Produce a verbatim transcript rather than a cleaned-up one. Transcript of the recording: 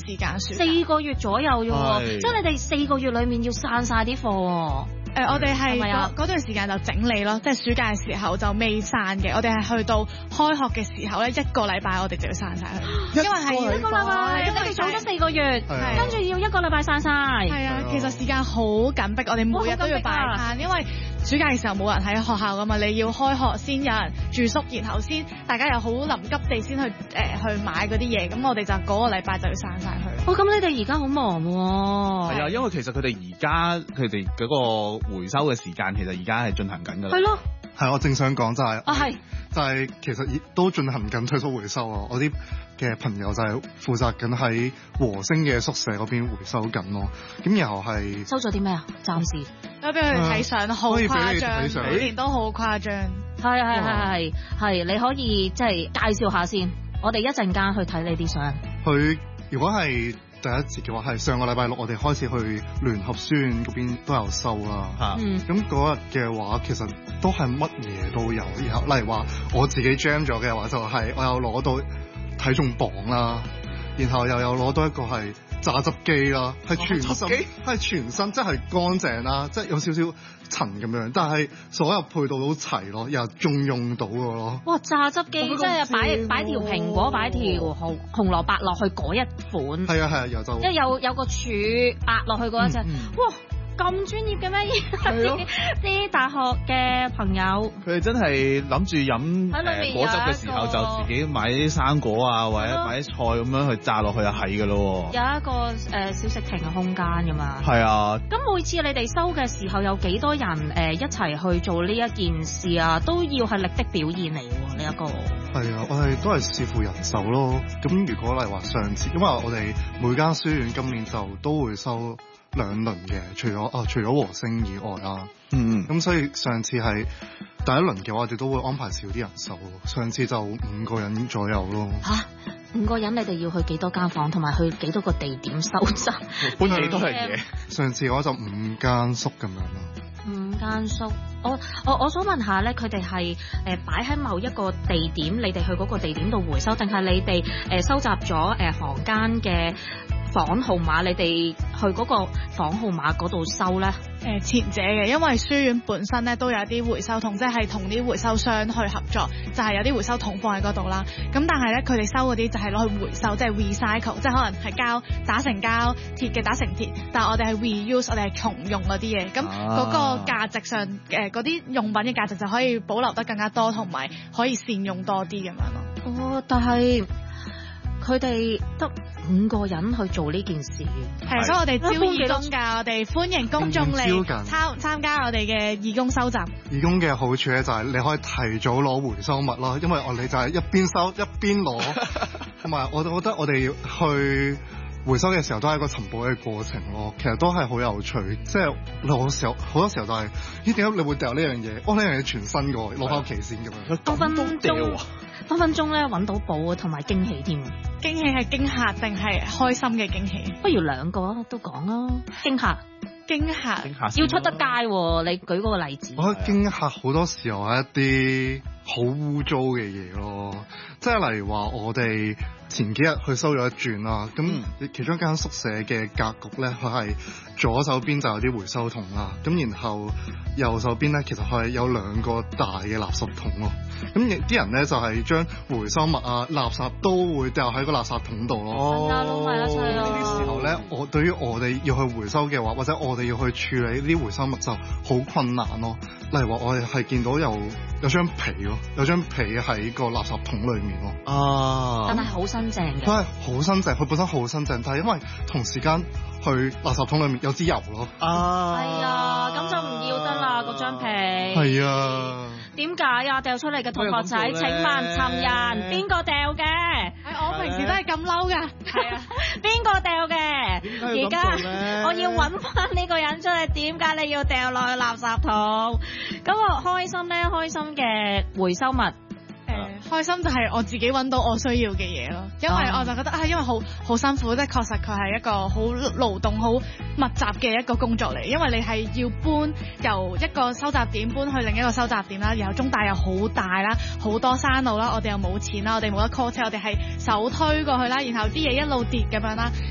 時間暑假四個月左右啫喎， 係即係你哋四個月裡面要散晒啲貨喎。 誒、呃，我哋係係咪啊嗰嗰段時間就整理咯，即係暑假嘅時候就未散嘅。我哋係去到開學嘅時候咧，一個禮拜我哋就要散晒佢，因為係一個禮拜， 因為你哋做咗四個月， 係跟住要一個禮拜散晒。 係啊，其實時間好緊迫，我哋每日都要擺攤，因為暑假嘅時候冇人喺學校噶嘛，你要開學先有人住宿，然後先大家又好臨急地先去誒、呃、去買嗰啲嘢，咁我哋就嗰個禮拜就要散晒佢。 哦，咁你哋而家好忙喎。 係啊，因為其實佢哋而家佢哋嗰個回收嘅時間，其實而家係進行緊㗎啦。 係咯。 係，我正想講就係、 啊係， 就係其實亦都進行緊退縮回收啊！我啲嘅朋友就係負責緊喺和星嘅宿舍嗰邊回收緊咯。咁然後係收咗啲咩啊？暫時我俾佢哋睇相，好可以俾你誇張， 睇相每年都好誇張。 係係係係係，你可以即係介紹下先。我哋一陣間去睇你啲相。 佢如果係第一節嘅話，係上個禮拜六我哋開始去聯合書院嗰邊都有收啦。 嚇， 嗯， 咁嗰日嘅話，其實都係乜嘢都有。然後例如話我自己 jam 咗嘅話，就係、是、我有攞到體重磅啦，然後又有攞到一個係榨汁機啦，係全身係全身即係乾淨啦，即係有少少塵咁樣，但係所有配套都齊咯，又仲用到嘅咯。 哇！榨汁機即係擺擺條蘋果，擺條紅紅蘿蔔落去嗰一款。 係啊係啊，又就即係有有個柱壓落去嗰一隻。 嗯嗯哇！咁專業嘅咩？啲啲大學嘅朋友， 佢哋真係諗住飲喺裏面誒果汁嘅時候， 有一個就自己買啲生果啊，或者係咯買啲菜咁樣去榨落去就係㗎咯有一個誒、呃、小食亭嘅空間㗎嘛。 喎。係啊， 咁每次你哋收嘅時候，有幾多人誒、呃、一齊去做呢一件事啊？都要係力的表現嚟喎，呢一個。 係啊，我哋都係視乎人手咯。咁如果例如話上次，因為我哋每間書院今年就都會收兩輪嘅，除咗啊除咗和星以外啊， 嗯咁所以上次係第一輪嘅話，我哋都會安排少啲人手。上次就五個人左右咯。 嚇！五個人你哋要去幾多間房，同埋去幾多個地點收集？ 搬幾多樣嘢？ 上次嘅話就五間宿咁樣咯。 五間宿，我我我想問下咧，佢哋係誒擺喺某一個地點，你哋去嗰個地點度回收，定係你哋誒、呃、收集咗誒、呃、房間嘅房號碼，你哋去嗰個房號碼嗰度收咧？ 誒前者嘅，因為書院本身咧都有啲回收桶，即係同啲回收商去合作，就係、是、有啲回收桶放喺嗰度啦。咁但係咧，佢哋收嗰啲就係攞去回收，即係 recycle，即係可能係膠打成膠，鐵嘅打成鐵。但係我哋係 reuse，我哋係重用嗰啲嘢。咁嗰個價值上，誒嗰啲用品嘅價值就可以保留得更加多，同埋可以善用多啲咁樣咯。 哦，但係佢哋得五個人去做呢件事， 係，所以我哋招義工㗎，我哋歡迎公眾嚟參參加我哋嘅義工收集。 義工嘅好處咧就係你可以提早攞回收物咯，因為我哋就係一邊收一邊攞，同埋我覺得我哋去回收嘅時候都係一個尋寶嘅過程咯，其實都係好有趣。即係攞時候好多時候就係、是，咦點解你會掉呢樣嘢？哦，呢樣嘢全新嘅，攞翻屋企先咁樣。 分分鐘分分鐘咧揾到寶同埋驚喜添。 驚喜係驚嚇定係開心嘅驚喜？ 不如兩個都講啦，驚嚇。 驚嚇， 要出得街喎！你舉嗰個例子。 我覺得驚嚇好多時候係一啲好污糟嘅嘢咯，即係例如話我哋前幾日去收咗一轉啦，咁其中一間宿舍嘅格局咧，佢係左手邊就有啲回收桶啦，咁然後右手邊咧其實佢係有兩個大嘅垃圾桶咯，咁啲人咧就係將回收物啊、垃圾都會掉喺個垃圾桶度咯。 哦， 呢啲時候咧，我對於我哋要去回收嘅話，或者我哋要去處理呢啲回收物就好困難咯。例如話我哋係見到有有張被咯，有張被喺個垃圾桶裏面咯。 啊！ 但係好新淨嘅。 佢係好新淨，佢本身好新淨，但係因為同時間去垃圾桶裏面有支油咯。 啊！ 係啊，咁就唔要得啦，嗰張被。 係啊。 點解啊？掉出嚟嘅同學仔，請問尋人邊個掉嘅？ 我平時都係咁嬲㗎。 係啊，邊個掉嘅？而家我要揾翻呢個人出嚟，點解你要掉落去垃圾桶？咁我開心咧，開心嘅回收物。 誒開心就係我自己揾到我需要嘅嘢咯，因為我就覺得啊，因為好好辛苦，即係確實佢係一個好勞動、好密集嘅一個工作嚟，因為你係要搬由一個收集點搬去另一個收集點啦，然後中大又好大啦，好多山路啦，我哋又冇錢啦，我哋冇得 call 車，我哋係手推過去啦，然後啲嘢一路跌咁樣啦，